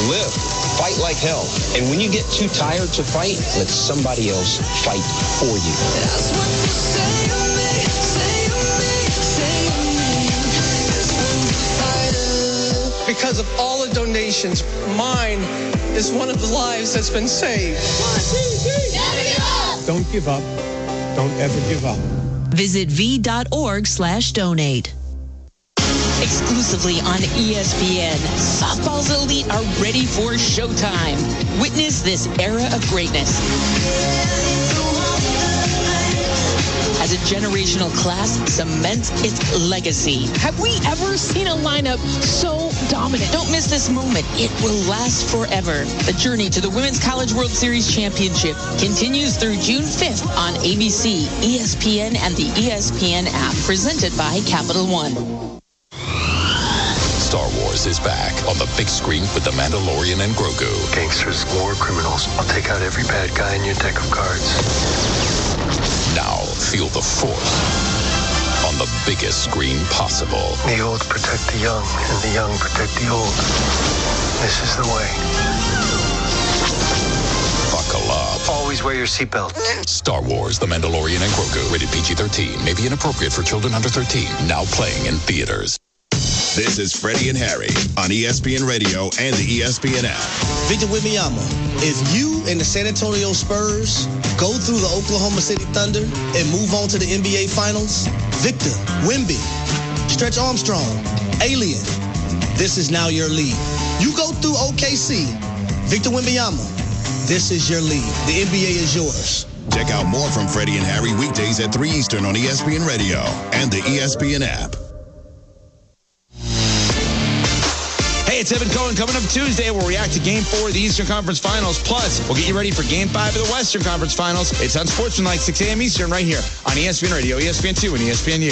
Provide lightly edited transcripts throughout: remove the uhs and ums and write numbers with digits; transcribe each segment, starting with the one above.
live. Fight like hell. And when you get too tired to fight, let somebody else fight for you. That's what you say to me, say to me, say to me. That's when you fight it. Because of all the donations, mine is one of the lives that's been saved. 1, 2, 3. Don't give up. Don't ever give up. Visit v.org/donate. Exclusively on ESPN, softball's elite are ready for showtime. Witness this era of greatness. As a generational class cements its legacy. Have we ever seen a lineup so dominant? Don't miss this moment. It will last forever. The journey to the Women's College World Series Championship continues through June 5th on ABC, ESPN, and the ESPN app, presented by Capital One. Star Wars is back on the big screen with The Mandalorian and Grogu. Gangsters, war criminals. I'll take out every bad guy in your deck of cards. Now feel the Force on the biggest screen possible. The old protect the young, and the young protect the old. This is the way. Buckle up. Always wear your seatbelt. Star Wars, The Mandalorian and Grogu. Rated PG-13. May be inappropriate for children under 13. Now playing in theaters. This is Freddie and Harry on ESPN Radio and the ESPN app. Victor Wembanyama, if you and the San Antonio Spurs go through the Oklahoma City Thunder and move on to the NBA Finals, Victor, Wemby, Stretch Armstrong, Alien, this is now your league. You go through OKC, Victor Wembanyama, this is your league. The NBA is yours. Check out more from Freddie and Harry weekdays at 3 Eastern on ESPN Radio and the ESPN app. Hey, it's Evan Cohen coming up Tuesday. We'll react to Game 4 of the Eastern Conference Finals. Plus, we'll get you ready for Game 5 of the Western Conference Finals. It's on Sportsmanlike, 6 a.m. Eastern, right here on ESPN Radio, ESPN2, and ESPNU.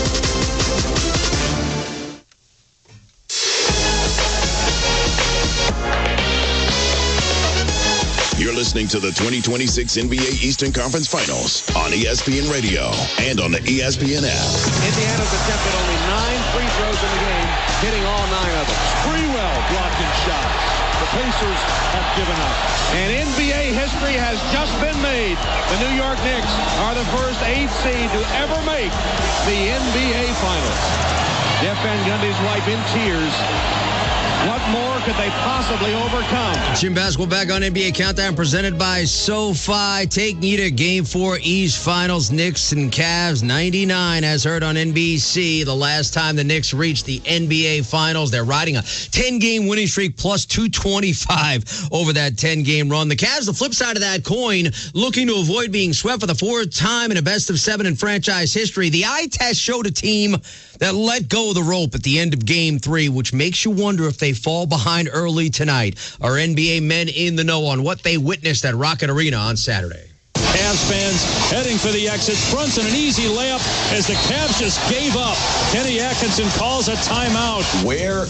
You're listening to the 2026 NBA Eastern Conference Finals on ESPN Radio and on the ESPN app. Indiana's attempted only 9 free throws in the game, hitting all 9 of them. Sprewell blocking shots. The Pacers have given up. And NBA history has just been made. The New York Knicks are the first 8th seed to ever make the NBA Finals. Jeff Van Gundy's wife in tears. What more could they possibly overcome? Jim Basketball back on NBA Countdown, presented by SoFi. Taking you to Game 4 East Finals, Knicks and Cavs, 99, as heard on NBC. The last time the Knicks reached the NBA Finals, they're riding a 10-game winning streak, plus 225 over that 10-game run. The Cavs, the flip side of that coin, looking to avoid being swept for the 4th time in a best-of-7 in franchise history. The eye test showed a team that let go of the rope at the end of Game 3, which makes you wonder if they fall behind early tonight. Our NBA men in the know on what they witnessed at Rocket Arena on Saturday. Cavs fans heading for the exits. Brunson, an easy layup as the Cavs just gave up. Kenny Atkinson calls a timeout. Where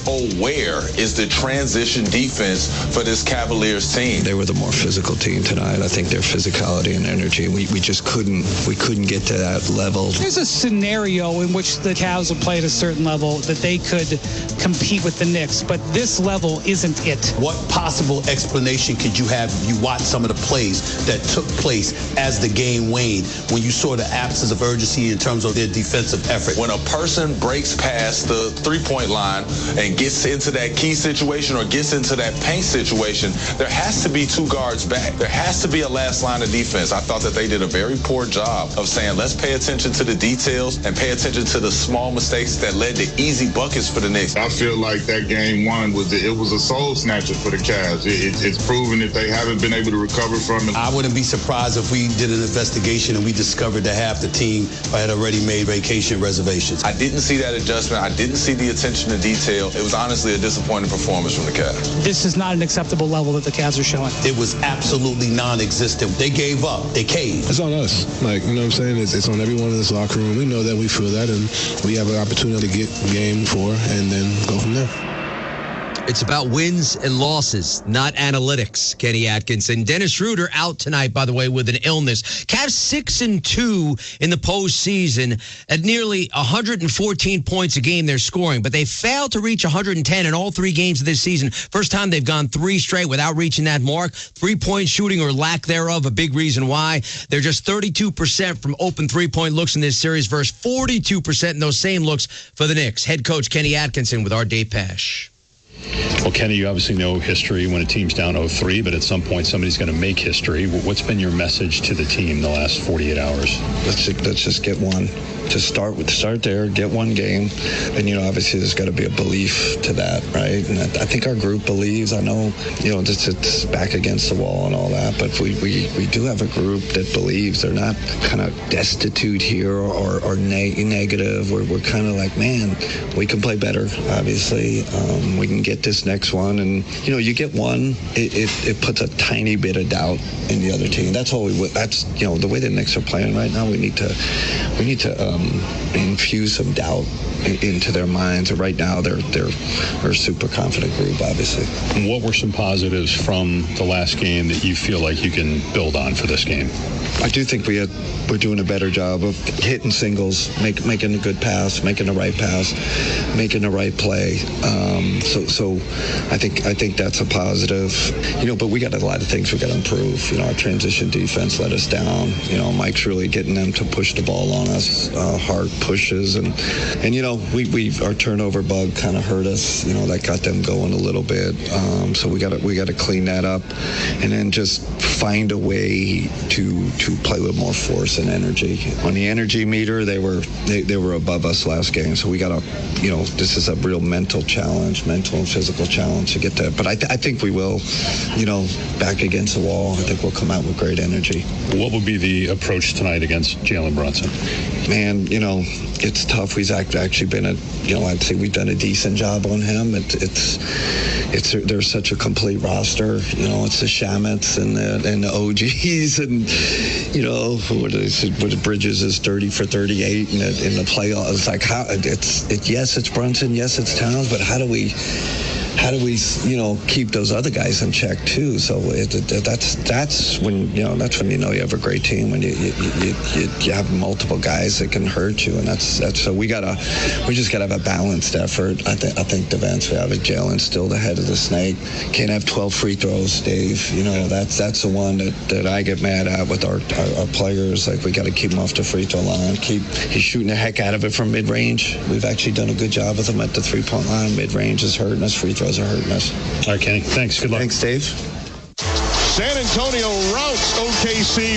is the transition defense for this Cavaliers team? They were the more physical team tonight. I think their physicality and energy, we just couldn't get to that level. There's a scenario in which the Cavs will play at a certain level that they could compete with the Knicks, but this level isn't it. What possible explanation could you have if you watch some of the plays that took place as the game waned, when you saw the absence of urgency in terms of their defensive effort? When a person breaks past the three-point line and gets into that key situation or gets into that paint situation, there has to be 2 guards back. There has to be a last line of defense. I thought that they did a very poor job of saying, let's pay attention to the details and pay attention to the small mistakes that led to easy buckets for the Knicks. I feel like that game 1 was a soul snatcher for the Cavs. It's proven that they haven't been able to recover from it. I wouldn't be surprised if we did an investigation and we discovered that half the team had already made vacation reservations. I didn't see that adjustment. I didn't see the attention to detail. It was honestly a disappointing performance from the Cavs. This is not an acceptable level that the Cavs are showing. It was absolutely non-existent. They gave up. They caved. It's on us. Like, you know what I'm saying? It's on everyone in this locker room. We know that, we feel that, and we have an opportunity to get Game 4 and then go from there. It's about wins and losses, not analytics, Kenny Atkinson. Dennis Schroeder out tonight, by the way, with an illness. Cavs 6-2 in the postseason at nearly 114 points a game they're scoring, but they failed to reach 110 in all 3 games of this season. First time they've gone 3 straight without reaching that mark. 3-point shooting or lack thereof, a big reason why. They're just 32% from open 3-point looks in this series versus 42% in those same looks for the Knicks. Head coach Kenny Atkinson with our Dave Pash. Well, Kenny, you obviously know history when a team's down 0-3, but at some point somebody's going to make history. What's been your message to the team the last 48 hours? Let's just get one. Just start there, get one game. And, obviously there's got to be a belief to that, right? And I think our group believes. I know, it's back against the wall and all that, but we do have a group that believes. They're not kind of destitute here or negative. We're kind of like, man, we can play better, obviously. We can get this next one. And, you get one, it puts a tiny bit of doubt in the other team. That's all that's, the way the Knicks are playing right now, we need to infuse some doubt into their minds. Right now, they're a super confident group, obviously. What were some positives from the last game that you feel like you can build on for this game? I do think we're doing a better job of hitting singles, making a good pass, making the right pass, making the right play. So I think that's a positive. But we got a lot of things we got to improve. Our transition defense let us down. Mike's really getting them to push the ball on us, hard pushes, and our turnover bug kind of hurt us. That got them going a little bit. So we got to clean that up, and then just find a way to play a little more force and energy. On the energy meter, they were above us last game. So we got to, this is a real mental and physical challenge to get there. But I think we will, back against the wall. I think we'll come out with great energy. What would be the approach tonight against Jalen Brunson? Man, it's tough. He's actually been I'd say we've done a decent job on him. There's such a complete roster. It's the Shamits and the OGs, and what Bridges is 30 for 38 in the playoffs. It's like yes, it's Brunson, yes, it's Towns, but how do we keep those other guys in check too? So that's when you know you have a great team, when you have multiple guys that can hurt you, and that's so we just gotta have a balanced effort. I think defensively, Jalen's still the head of the snake. Can't have 12 free throws, Dave. That's the one that I get mad at with our players. Like, we got to keep him off the free throw line. He's shooting the heck out of it from mid range. We've actually done a good job with him at the 3-point line. Mid range is hurting us. Free throws are hurting us. All right, Kenny. Thanks. Good luck. Thanks, Dave. San Antonio routs OKC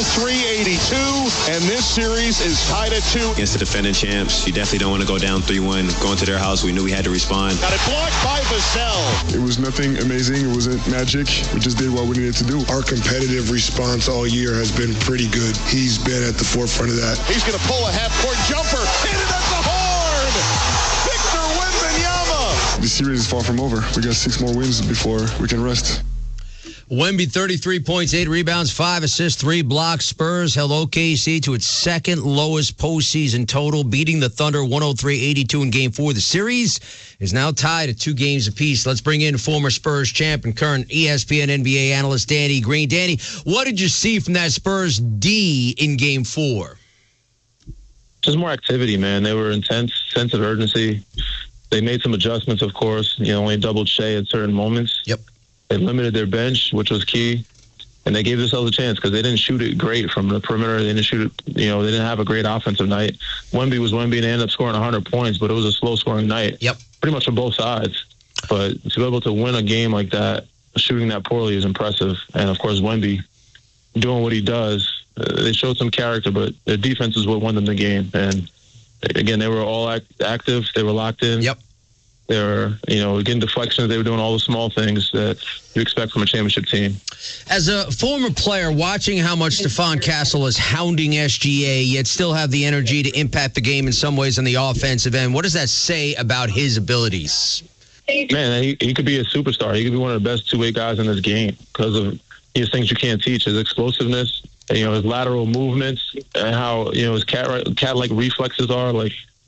103-82, and this series is tied at 2. Against the defending champs, you definitely don't want to go down 3-1. Going to their house, we knew we had to respond. Got it blocked by Vassell. It was nothing amazing. It wasn't magic. We just did what we needed to do. Our competitive response all year has been pretty good. He's been at the forefront of that. He's going to pull a half-court jumper. Hit it at the horn. Victor Wembanyama. The series is far from over. We got 6 more wins before we can rest. Wemby, 33 points, 8 rebounds, 5 assists, 3 blocks. Spurs held OKC to its second lowest postseason total, beating the Thunder 103-82 in Game 4. The series is now tied at 2 games apiece. Let's bring in former Spurs champ and current ESPN NBA analyst Danny Green. Danny, what did you see from that Spurs D in Game 4? Just more activity, man. They were intense, sense of urgency. They made some adjustments, of course. Only doubled Shea at certain moments. Yep. They limited their bench, which was key, and they gave themselves a chance because they didn't shoot it great from the perimeter. They didn't shoot it, they didn't have a great offensive night. Wemby was Wemby, and they ended up scoring 100 points, but it was a slow-scoring night. Yep. Pretty much on both sides. But to be able to win a game like that, shooting that poorly is impressive. And, of course, Wemby doing what he does. They showed some character, but their defense is what won them the game. And, again, they were all active. They were locked in. Yep. They were, getting deflections. They were doing all the small things that you expect from a championship team. As a former player, watching how much Stephon Castle is hounding SGA, yet still have the energy to impact the game in some ways on the offensive end, what does that say about his abilities? Man, he could be a superstar. He could be one of the best two-way guys in this game because of his things you can't teach, his explosiveness, his lateral movements, and how, his cat-like reflexes are. Like,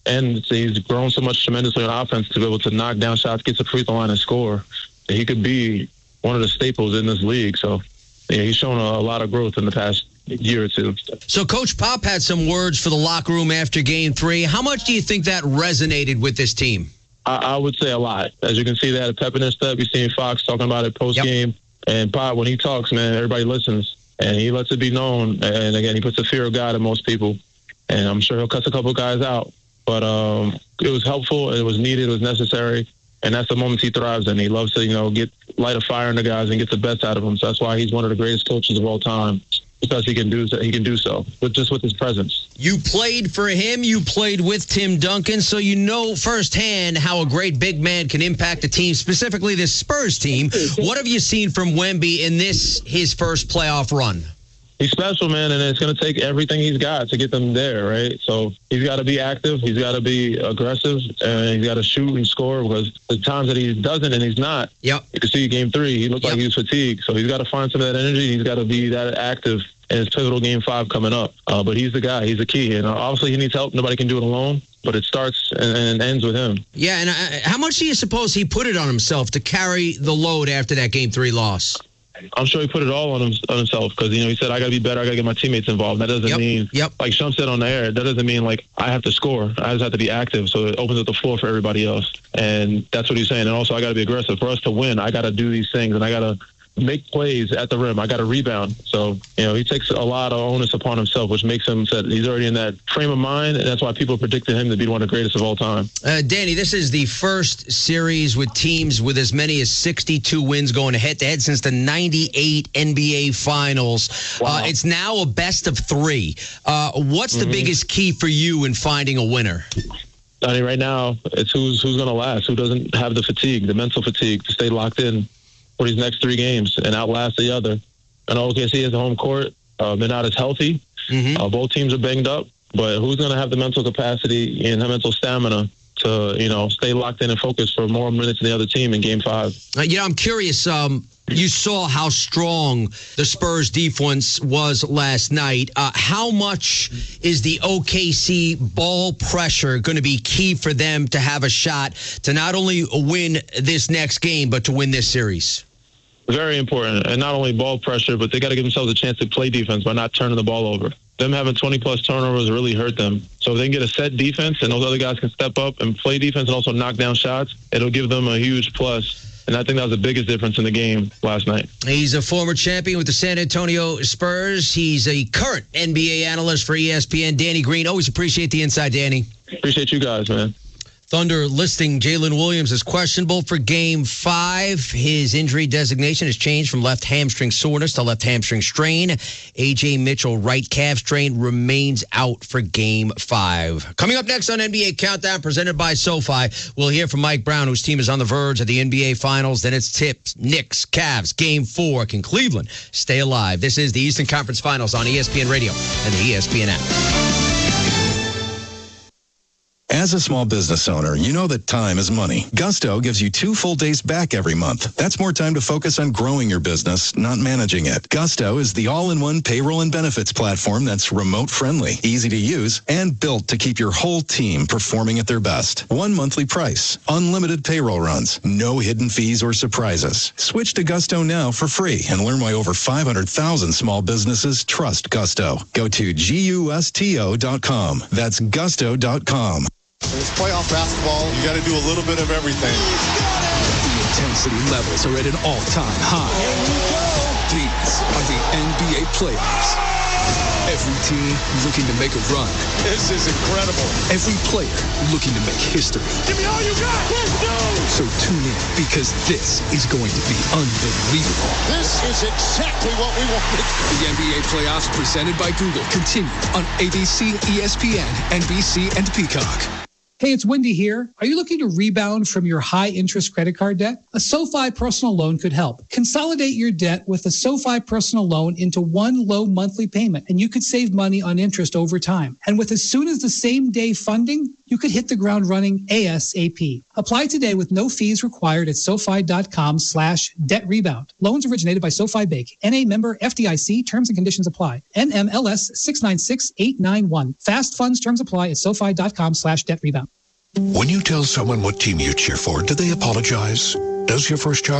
And he's grown so much tremendously on offense to be able to knock down shots, get to the free throw line, and score. He could be one of the staples in this league. So, yeah, he's shown a lot of growth in the past year or two. So Coach Pop had some words for the locker room after Game 3. How much do you think that resonated with this team? I would say a lot. As you can see, they had a pep in their step. You've seen Fox talking about it post-game. Yep. And Pop, when he talks, man, everybody listens. And he lets it be known. And, again, he puts the fear of God in most people. And I'm sure he'll cuss a couple guys out. But it was helpful. It was needed. It was necessary. And that's the moments he thrives in. He loves to, light a fire in the guys and get the best out of them. So that's why he's one of the greatest coaches of all time, because he can do so with his presence. You played for him. You played with Tim Duncan, so you know firsthand how a great big man can impact a team, specifically this Spurs team. What have you seen from Wemby in his first playoff run? He's special, man, and it's going to take everything he's got to get them there, right? So he's got to be active, he's got to be aggressive, and he's got to shoot and score, because the times that he doesn't and he's not, you can see Game 3, he looked like he was fatigued. So he's got to find some of that energy. He's got to be that active in his pivotal Game 5 coming up. But he's the guy. He's the key. And obviously he needs help. Nobody can do it alone. But it starts and ends with him. Yeah, and how much do you suppose he put it on himself to carry the load after that Game 3 loss? I'm sure he put it all on himself, because, he said, I got to be better. I got to get my teammates involved. That doesn't mean, like Shump said on the air, that doesn't mean, like, I have to score. I just have to be active, so it opens up the floor for everybody else. And that's what he's saying. And also, I got to be aggressive. For us to win, I got to do these things, and I got to make plays at the rim. I got to rebound. So, he takes a lot of onus upon himself, which makes him that he's already in that frame of mind, and that's why people predicted him to be one of the greatest of all time. Danny, this is the first series with teams with as many as 62 wins going head-to-head since the 98 NBA Finals. Wow. It's now a best of 3. What's the biggest key for you in finding a winner? Danny, right now, it's who's going to last, who doesn't have the mental fatigue to stay locked in for these next 3 games and outlast the other. And OKC has the home court. They're not as healthy. Both teams are banged up. But who's going to have the mental capacity and the mental stamina to, stay locked in and focused for more minutes than the other team in Game 5? I'm curious. You saw how strong the Spurs defense was last night. How much is the OKC ball pressure going to be key for them to have a shot to not only win this next game, but to win this series? Very important. And not only ball pressure, but they got to give themselves a chance to play defense by not turning the ball over. Them having 20-plus turnovers really hurt them. So if they can get a set defense and those other guys can step up and play defense and also knock down shots, it'll give them a huge plus. And I think that was the biggest difference in the game last night. He's a former champion with the San Antonio Spurs. He's a current NBA analyst for ESPN. Danny Green. Always appreciate the insight, Danny. Appreciate you guys, man. Thunder listing Jalen Williams as questionable for Game 5. His injury designation has changed from left hamstring soreness to left hamstring strain. A.J. Mitchell, right calf strain, remains out for Game 5. Coming up next on NBA Countdown, presented by SoFi, we'll hear from Mike Brown, whose team is on the verge of the NBA Finals. Then it's tips, Knicks, Cavs, Game 4. Can Cleveland stay alive? This is the Eastern Conference Finals on ESPN Radio and the ESPN app. As a small business owner, you know that time is money. Gusto gives you 2 full days back every month. That's more time to focus on growing your business, not managing it. Gusto is the all-in-one payroll and benefits platform that's remote-friendly, easy to use, and built to keep your whole team performing at their best. 1 monthly price, unlimited payroll runs, no hidden fees or surprises. Switch to Gusto now for free and learn why over 500,000 small businesses trust Gusto. Go to GUSTO.com. That's Gusto.com. It's playoff basketball. You got to do a little bit of everything. The intensity levels are at an all-time high. These are the NBA playoffs. Every team looking to make a run. This is incredible. Every player looking to make history. Give me all you got. Let's go. So tune in, because this is going to be unbelievable. This is exactly what we wanted. The NBA playoffs presented by Google continue on ABC, ESPN, NBC, and Peacock. Hey, it's Wendy here. Are you looking to rebound from your high-interest credit card debt? A SoFi personal loan could help. Consolidate your debt with a SoFi personal loan into one low monthly payment, and you could save money on interest over time. And with as soon as the same day funding, you could hit the ground running ASAP. Apply today with no fees required at SoFi.com/debt rebound. Loans originated by SoFi Bank. NA member FDIC. Terms and conditions apply. NMLS 696891. Fast funds terms apply at SoFi.com/debt rebound. When you tell someone what team you cheer for, do they apologize? Does your first child